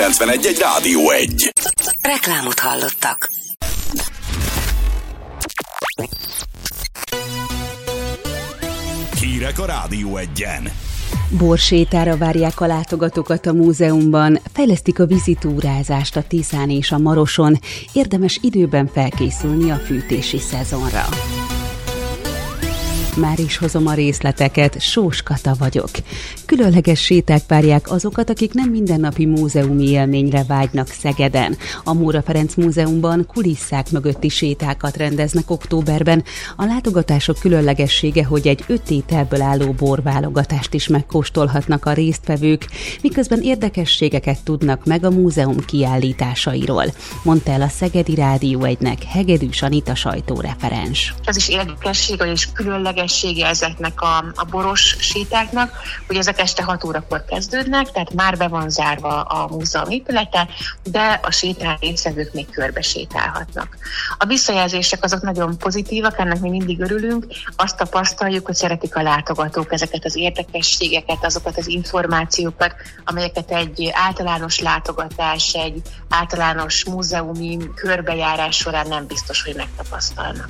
91 Rádió 1. Reklámot hallottak. Hírek a Rádió 1-en. Borsétára várják a látogatókat a múzeumban, fejlesztik a vízitúrázást a Tiszán és a Maroson, érdemes időben felkészülni a fűtési szezonra. Már is hozom a részleteket, Sós Kata vagyok. Különleges séták várják azokat, akik nem mindennapi múzeumi élményre vágynak Szegeden. A Móra Ferenc Múzeumban kulisszák mögötti sétákat rendeznek októberben. A látogatások különlegessége, hogy egy 5 ételből álló borválogatást is megkóstolhatnak a résztvevők, miközben érdekességeket tudnak meg a múzeum kiállításairól, mondta el a Szegedi Rádió 1-nek Hegedűs Anita sajtóreferens. Ez is érdekesség, és különlegessége ezeknek a boros sétáknak, hogy ezek este 6 órakor kezdődnek, tehát már be van zárva a múzeum épülete, de a sétál résztvevők még körbe sétálhatnak. A visszajelzések azok nagyon pozitívak, ennek mi mindig örülünk, azt tapasztaljuk, hogy szeretik a látogatók ezeket az érdekességeket, azokat az információkat, amelyeket egy általános látogatás, egy általános múzeumi körbejárás során nem biztos, hogy megtapasztalnak.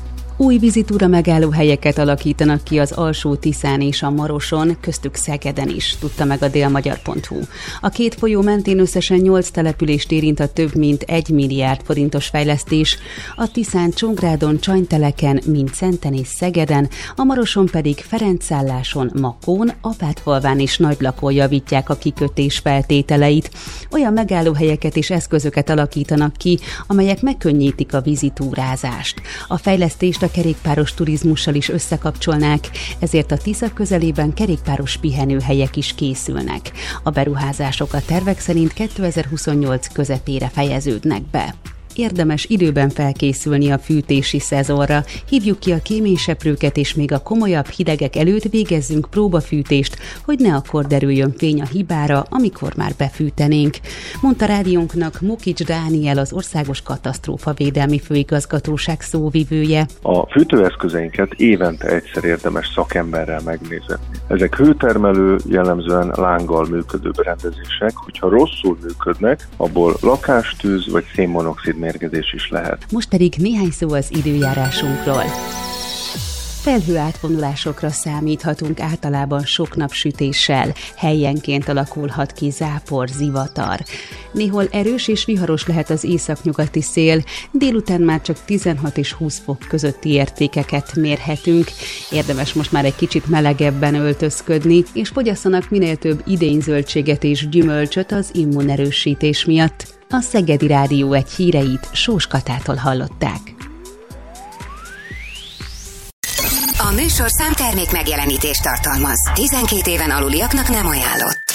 Új vizitúra megállóhelyeket alakítanak ki az Alsó-Tiszán és a Maroson, köztük Szegeden is, tudta meg a délmagyar.hu. A két folyó mentén összesen 8 települést érint a több mint 1 milliárd forintos fejlesztés, a Tiszán, Csongrádon, Csanyteleken, Mindszenten és Szegeden, a Maroson pedig Ferencszálláson, Makón, Apátfalván és Nagylakón javítják a kikötés feltételeit. Olyan megállóhelyeket és eszközöket alakítanak ki, amelyek megkönnyítik a vízitúrázást. A fejlesztést a kerékpáros turizmussal is összekapcsolnák, ezért a Tisza közelében kerékpáros pihenőhelyek is készülnek. A beruházások a tervek szerint 2028 közepére fejeződnek be. Érdemes időben felkészülni a fűtési szezonra, hívjuk ki a kéményseprőket, és még a komolyabb hidegek előtt végezzünk próbafűtést, hogy ne akkor derüljön fény a hibára, amikor már befűtenénk, mondta rádiónknak Mokics Dániel, az Országos Katasztrófavédelmi Főigazgatóság szóvivője. A fűtőeszközeinket évente egyszer érdemes szakemberrel megnézni. Ezek hőtermelő, jellemzően lánggal működő berendezések, hogyha rosszul működnek, abból lakástűz vagy szénmonoxid mérgezés is lehet. Most pedig néhány szó az időjárásunkról. Felhőátvonulásokra számíthatunk, általában sok napsütéssel, helyenként alakulhat ki zápor, zivatar. Néhol erős és viharos lehet az északnyugati szél, délután már csak 16 és 20 fok közötti értékeket mérhetünk. Érdemes most már egy kicsit melegebben öltözködni, és fogyasszanak minél több idényzöldséget és gyümölcsöt az immunerősítés miatt. A Szegedi Rádió 1 híreit Sós Katától hallották. A műsorszám termék megjelenítést tartalmaz. 12 éven aluliaknak nem ajánlott.